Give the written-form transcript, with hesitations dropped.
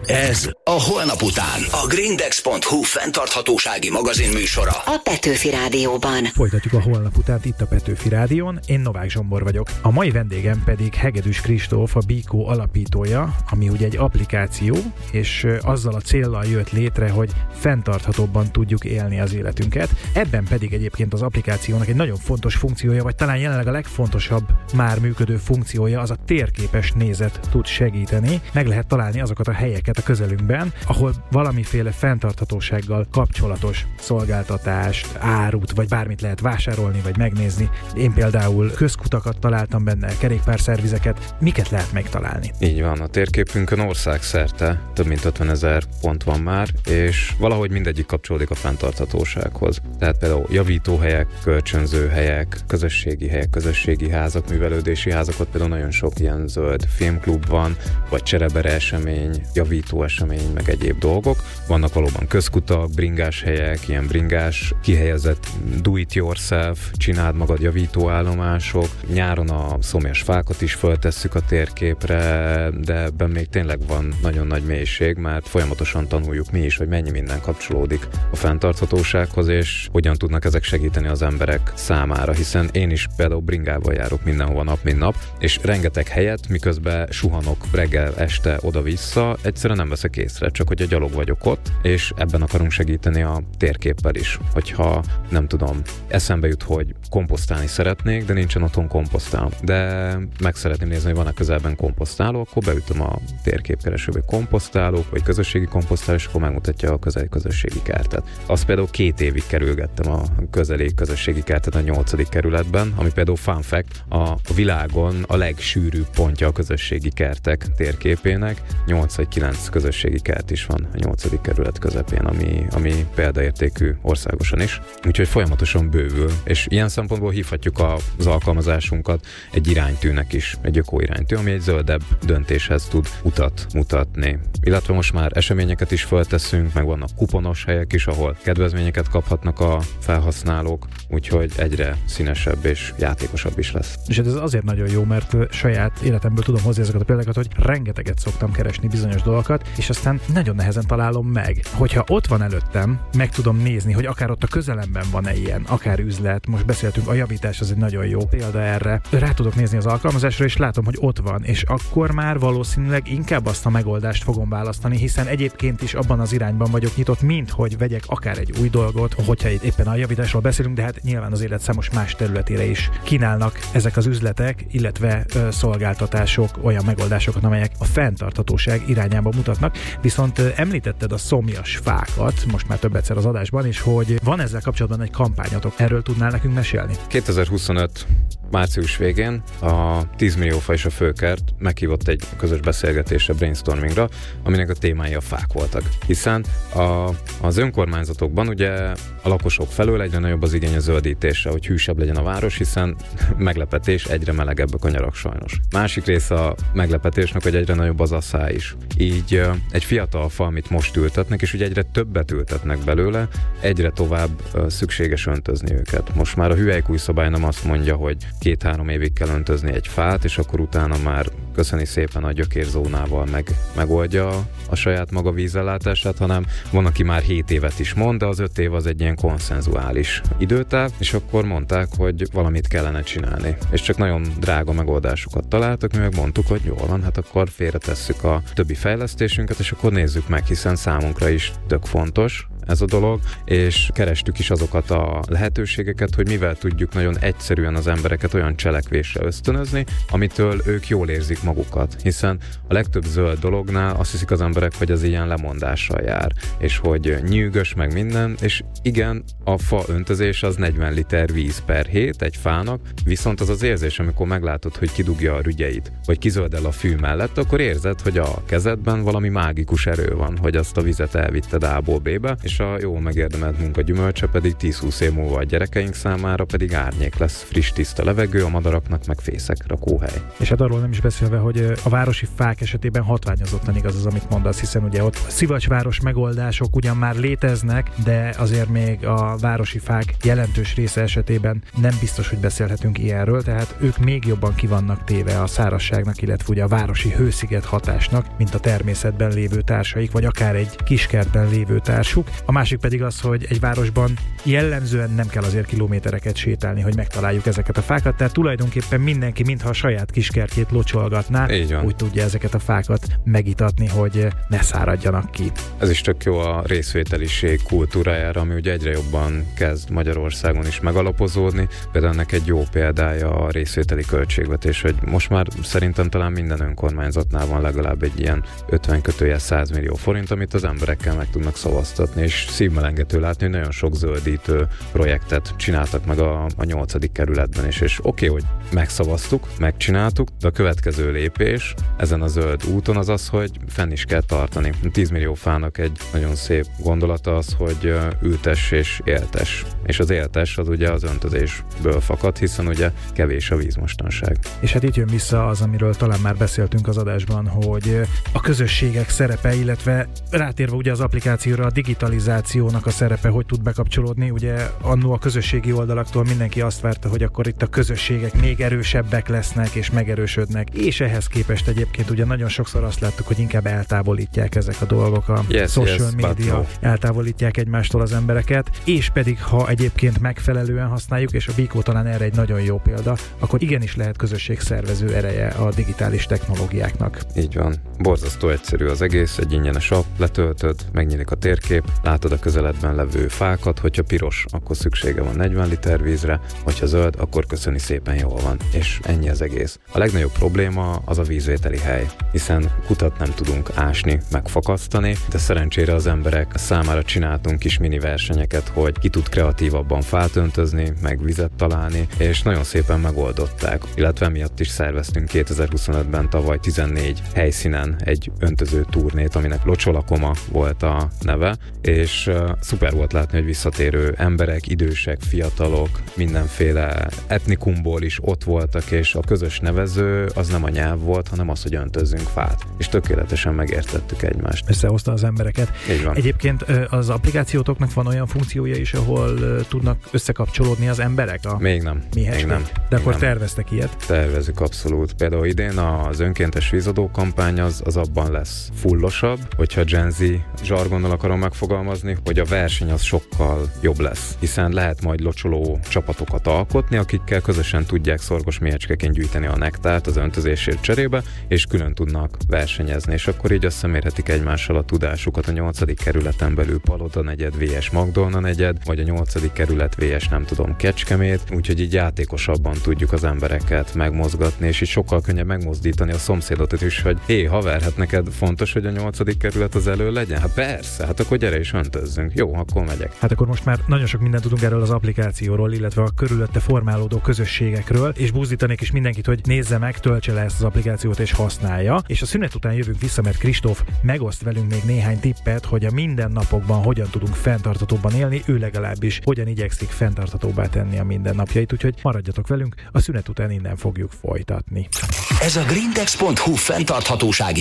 Ez a Holnap után. A Grindex.hu fenntarthatósági magazinműsora. A Petőfi Rádióban. Folytatjuk a Holnap utánt itt a Petőfi Rádión. Én Novák Zsombor vagyok. A mai vendégem pedig Hegedűs Kristóf, a Bikó alapítója, ami ugye egy applikáció, és azzal a céllal jött létre, hogy fenntarthatóbban tudjuk élni az életünket. Ebben pedig egyébként az applikációnak egy nagyon fontos funkciója, vagy talán jelenleg a legfontosabb már működő funkciója, az a térképes nézet tud segíteni. Meg lehet találni azokat a helyeket a közelünkben, ahol valamiféle fenntarthatósággal kapcsolatos szolgáltatást, árut, vagy bármit lehet vásárolni, vagy megnézni. Én például közkutakat találtam benne, kerékpárszervizeket. Miket lehet megtalálni? Így van, a térképünkön országszerte több mint 50 000 pont van már, és valahogy mindegyik kapcsolódik a fenntarthatósághoz. Tehát például javítóhelyek, kölcsönzőhelyek, közösségi házak, művelődési házak, ott például nagyon sok ilyen zöld filmklub van, vagy cserebere esemény, javító esemény, meg egyéb dolgok. Vannak valóban közkutak, bringás helyek, ilyen bringás kihelyezett do-it-yourself, csináld magad javítóállomások. Nyáron a szomjas fákat is föltesszük a térképre, de ebben még tényleg van nagyon nagy mélység, mert folyamatosan tanuljuk mi is, hogy mennyi minden kapcsolódik a fenntarthatósághoz, és hogyan tudnak ezek segíteni az emberek számára, hiszen én is például bringával járok mindenhova nap, mint nap, és rengeteg helyet, miközben suhanok reggel, este, oda-vissza, egyszerűen nem veszek észre, csak hogy a gyalog vagyok ott, és ebben akarunk segíteni a térképpel is. Hogyha nem tudom, eszembe jut, hogy komposztálni szeretnék, de nincsen otthon komposztáló, de meg szeretném nézni, hogy van-e közelben komposztáló, akkor beütöm a térképkeresőbe komposztálók, vagy közösségi komposztáló, és akkor megmutatja a közeli közösségi kertet. Azt például 2 évig kerülgettem a közeli közösségi kertet a 8. kerületben, ami például fun fact, a világon a legsűrűbb pontja a közösségi kertek térképének. 8 vagy 9 közösségi kert is van a 8. kerület közepén, ami példaértékű országosan is. Úgyhogy folyamatosan bővül, és ilyen szempontból hívhatjuk az alkalmazásunkat egy iránytűnek is, egy öko-iránytű, ami egy zöldebb döntéshez tud utat mutatni. Illetve most már eseményeket is fölteszünk, meg vannak kuponos helyek is, ahol kedvezményeket kaphatnak a felhasználók, úgyhogy egyre színesebb és játékosabb is lesz. És ez azért nagyon jó, mert saját életemből tudom hozni ezeket a példákat, hogy rengeteget szoktam keresni bizonyos dolgokat, és aztán nagyon nehezen találom meg. Hogyha ott van előttem, meg tudom nézni, hogy akár ott a közelemben van-e ilyen, akár üzlet, most beszéltünk, a javítás az egy nagyon jó példa erre. Rá tudok nézni az alkalmazásra, és látom, hogy ott van, és akkor már valószínűleg inkább azt a megoldást fogom választani, hiszen egyébként is abban az irányban vagyok nyitott, mint hogy vegyek akár egy új dolgot, hogyha itt éppen a javításról beszélünk, de hát nyilván az élet számos más területére is kínálnak ezek az üzletek, illetve szolgáltatások olyan megoldásokat, amelyek a fenntarthatóság irányába mutatnak. Viszont említetted a szomjas fákat, most már több egyszer az adásban is, hogy van ezzel kapcsolatban egy kampányotok. Erről tudnál nekünk mesélni? 2025 március végén a 10 millió fa és a főkert meghívott egy közös beszélgetésre, brainstormingra, aminek a témái a fák voltak. Hiszen az önkormányzatokban ugye a lakosok felől egyre nagyobb az igény a zöldítésre, hogy hűsebb legyen a város, hiszen meglepetés, egyre melegebbek a nyarak sajnos. Másik része a meglepetésnek, hogy egyre nagyobb az asszály is. Így egy fiatal fa, amit most ültetnek, és ugye egyre többet ültetnek belőle, egyre tovább szükséges öntözni őket. Most már a hüvelykújszabály nem azt mondja, hogy 2-3 évig kell öntözni egy fát, és akkor utána már köszöni szépen a gyökérzónával megoldja a saját maga vízellátását, hanem van, aki már 7 évet is mond, de az 5 év az egy ilyen konszenzuális időtáv, és akkor mondták, hogy valamit kellene csinálni. És csak nagyon drága megoldásokat találtak, mi meg mondtuk, hogy jól van, hát akkor félretesszük a többi fejlesztésünket, és akkor nézzük meg, hiszen számunkra is tök fontos ez a dolog, és kerestük is azokat a lehetőségeket, hogy mivel tudjuk nagyon egyszerűen az embereket olyan cselekvésre ösztönözni, amitől ők jól érzik magukat, hiszen a legtöbb zöld dolognál azt hiszik az emberek, hogy az ilyen lemondással jár, és hogy nyűgös meg minden, és igen, a fa öntözés az 40 liter víz per hét egy fának, viszont az az érzés, amikor meglátod, hogy kidugja a rügyeit, vagy kizöldel a fű mellett, akkor érzed, hogy a kezedben valami mágikus erő van, hogy azt a vizet elvitted A-ból B-be, és és a jó megérdemelt munka gyümölcse pedig 10-20 év múlva a gyerekeink számára pedig árnyék lesz, friss, tiszta levegő, a madaraknak meg fészek rakóhely. És hát arról nem is beszélve, hogy a városi fák esetében hatványozottan igaz az, amit mondasz, hiszen ugye ott szivacsváros megoldások ugyan már léteznek, de azért még a városi fák jelentős része esetében nem biztos, hogy beszélhetünk ilyenről, tehát ők még jobban ki vannak téve a szárazságnak, illetve ugye a városi hősziget hatásnak, mint a természetben lévő társaik, vagy akár egy kiskertben lévő társuk. A másik pedig az, hogy egy városban jellemzően nem kell azért kilométereket sétálni, hogy megtaláljuk ezeket a fákat, tehát tulajdonképpen mindenki, mintha a saját kiskertjét locsolgatná, úgy tudja ezeket a fákat megitatni, hogy ne száradjanak ki. Ez is tök jó a részvételiség kultúrájára, ami ugye egyre jobban kezd Magyarországon is megalapozódni. Például ennek egy jó példája a részvételi költségvetés, hogy most már szerintem talán minden önkormányzatnál van legalább egy ilyen 50-100 millió forint, amit az emberekkel meg tudnak szavaztatni, és szívmelengető látni, hogy nagyon sok zöldítő projektet csináltak meg a 8. kerületben is, és oké, hogy megszavaztuk, megcsináltuk, de a következő lépés ezen a zöld úton az az, hogy fenn is kell tartani. 10 millió fának egy nagyon szép gondolata az, hogy ültess és éltess. És az éltess az ugye az öntözésből fakad, hiszen ugye kevés a vízmostanság. És hát itt jön vissza az, amiről talán már beszéltünk az adásban, hogy a közösségek szerepe, illetve rátérve ugye az applikációra a digitalizációnak a szerepe, hogy tud bekapcsolódni. Ugye annó a közösségi oldalaktól mindenki azt várta, hogy akkor itt a közösségek még erősebbek lesznek és megerősödnek. És ehhez képest egyébként ugye nagyon sokszor azt láttuk, hogy inkább eltávolítják ezek a dolgok, a social media, eltávolítják egymástól az embereket, és pedig ha egyébként megfelelően használjuk, és a Bikó talán erre egy nagyon jó példa, akkor igenis lehet közösségszervező ereje a digitális technológiáknak. Így van. Borzasztó egyszerű az egész, egy ingyenes app, letöltöd, megnyílik a térkép, látod a közeledben levő fákat, hogyha piros, akkor szüksége van 40 liter vízre, hogyha zöld, akkor köszöni szépen jól van. És ennyi az egész. A legnagyobb probléma az a vízvételi hely, hiszen kutat nem tudunk ásni, megfakasztani, de szerencsére az emberek számára csináltunk kis mini versenyeket, hogy ki tud kreatívabban fát öntözni, meg vizet találni, és nagyon szépen megoldották. Illetve miatt is szerveztünk 2025-ben tavaly 14 helyszínen egy öntöző turnét, aminek Locsolakoma volt a neve, és szuper volt látni, hogy visszatérő emberek, idősek, fiatalok, mindenféle etnikumból is ott voltak, és a közös nevező az nem a nyelv volt, hanem az, hogy öntözzünk fát. És tökéletesen megértettük egymást. Összehozta az embereket. Így van. Egyébként az applikációtoknak van olyan funkciója is, ahol tudnak összekapcsolódni az emberek? Még nem. Még nem. De akkor terveztek ilyet? Tervezzük abszolút. Például idén az önkéntes vízadó kampány az abban lesz fullosabb, hogyha Gen Z zsargonnal akarom megfogalmazni, hogy a verseny az sokkal jobb lesz. Hiszen lehet majd locsoló csapatokat alkotni, akikkel közösen tudják szorgos méhecskeként gyűjteni a nektárt az öntözésért cserébe, és külön tudnak versenyezni, és akkor így összemérhetik egymással a tudásukat a 8. kerületen belül Paloda negyed vs. Magdolna negyed, vagy a 8. kerület vs. nem tudom Kecskemét, úgyhogy így játékosabban tudjuk az embereket megmozgatni, és így sokkal könnyebb megmozdítani a szomszédot is, hogy hé, haver, hát neked fontos, hogy a 8. kerület az elő legyen? Hát persze, hát akkor gyere is öntözzünk. Jó, akkor megyek. Hát akkor most már nagyon sok mindent tudunk erről az applikációról, illetve a körülötte formálódó közösségekről, és buzdítanék is mindenkit, hogy nézze meg, töltse le ezt az applikációt és használja. És a szünet után jövünk vissza, mert Kristóf megoszt velünk még néhány tippet, hogy a mindennapokban hogyan tudunk fenntarthatóbban élni, ő legalábbis hogyan igyekszik fenntarthatóbbá tenni a mindennapjait, úgyhogy maradjatok velünk, a szünet után innen fogjuk folytatni. Ez a grindex.hu fenntarthatósági